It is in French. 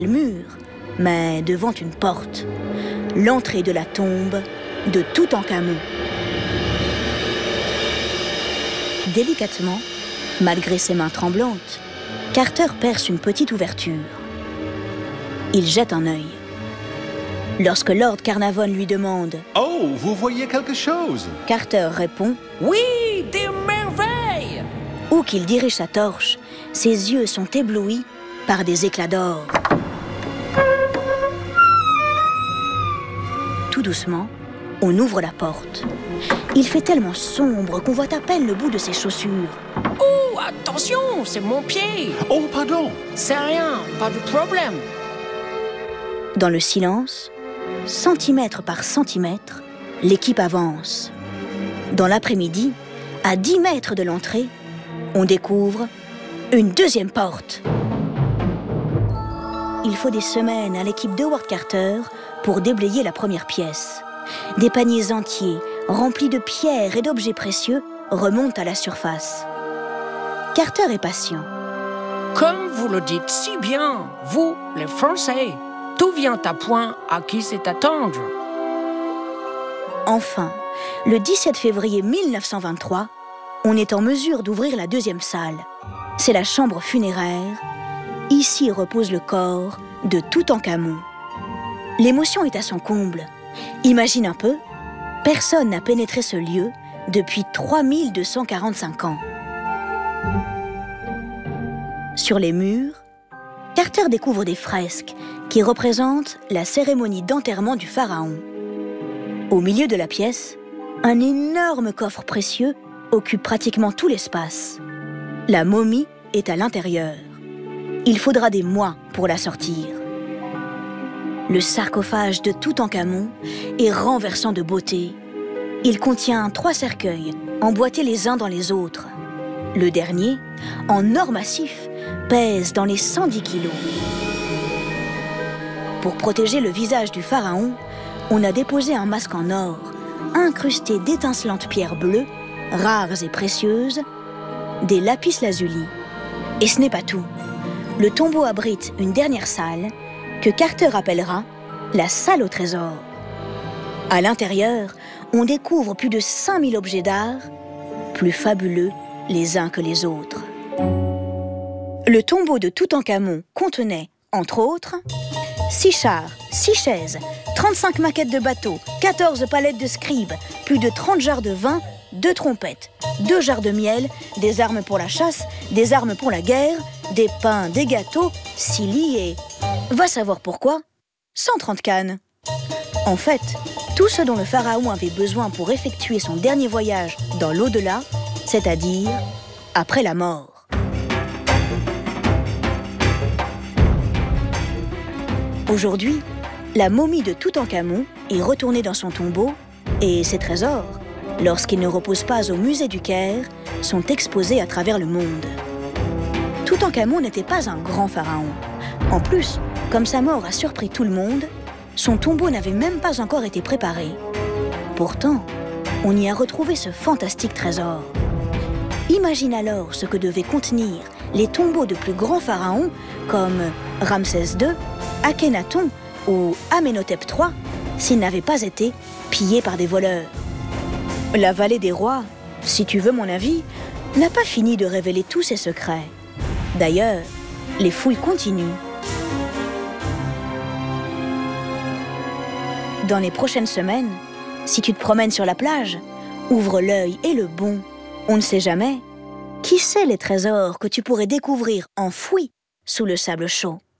le mur, mais devant une porte. L'entrée de la tombe de Toutankhamon. Délicatement, malgré ses mains tremblantes, Carter perce une petite ouverture. Il jette un œil. Lorsque Lord Carnarvon lui demande « Oh, vous voyez quelque chose ?» Carter répond « Oui, des merveilles !» Où qu'il dirige sa torche, ses yeux sont éblouis par des éclats d'or. Tout doucement, on ouvre la porte. Il fait tellement sombre qu'on voit à peine le bout de ses chaussures. Oh, attention, c'est mon pied. Oh, pardon. C'est rien, pas de problème. Dans le silence, centimètre par centimètre, l'équipe avance. Dans l'après-midi, à 10 mètres de l'entrée, on découvre une deuxième porte. Il faut des semaines à l'équipe d'Howard Carter pour déblayer la première pièce. Des paniers entiers, remplis de pierres et d'objets précieux, remontent à la surface. Carter est patient. Comme vous le dites si bien, vous, les Français, tout vient à point à qui c'est attendre. Enfin, le 17 février 1923, on est en mesure d'ouvrir la deuxième salle. C'est la chambre funéraire. Ici repose le corps de Toutankhamon. L'émotion est à son comble. Imagine un peu, personne n'a pénétré ce lieu depuis 3245 ans. Sur les murs, Carter découvre des fresques qui représentent la cérémonie d'enterrement du pharaon. Au milieu de la pièce, un énorme coffre précieux occupe pratiquement tout l'espace. La momie est à l'intérieur. Il faudra des mois pour la sortir. Le sarcophage de Toutankhamon est renversant de beauté. Il contient 3 cercueils, emboîtés les uns dans les autres. Le dernier, en or massif, pèse dans les 110 kilos. Pour protéger le visage du pharaon, on a déposé un masque en or, incrusté d'étincelantes pierres bleues, rares et précieuses, des lapis-lazuli. Et ce n'est pas tout. Le tombeau abrite une dernière salle que Carter appellera la salle au trésor. À l'intérieur, on découvre plus de 5000 objets d'art, plus fabuleux les uns que les autres. Le tombeau de Toutankhamon contenait, entre autres, 6 chars, 6 chaises, 35 maquettes de bateaux, 14 palettes de scribes, plus de 30 jarres de vin, 2 trompettes, 2 jarres de miel, des armes pour la chasse, des armes pour la guerre, des pains, des gâteaux, 6 lits et... Va savoir pourquoi, 130 cannes. En fait, tout ce dont le pharaon avait besoin pour effectuer son dernier voyage dans l'au-delà, c'est-à-dire après la mort. Aujourd'hui, la momie de Toutankhamon est retournée dans son tombeau et ses trésors, lorsqu'ils ne reposent pas au musée du Caire, sont exposés à travers le monde. Toutankhamon n'était pas un grand pharaon. En plus, comme sa mort a surpris tout le monde, son tombeau n'avait même pas encore été préparé. Pourtant, on y a retrouvé ce fantastique trésor. Imagine alors ce que devaient contenir les tombeaux de plus grands pharaons comme Ramsès II, Akhenaton ou Amenhotep III s'ils n'avaient pas été pillés par des voleurs. La vallée des rois, si tu veux mon avis, n'a pas fini de révéler tous ses secrets. D'ailleurs, les fouilles continuent. Dans les prochaines semaines, si tu te promènes sur la plage, ouvre l'œil et le bon. On ne sait jamais. Qui sait les trésors que tu pourrais découvrir enfouis sous le sable chaud ?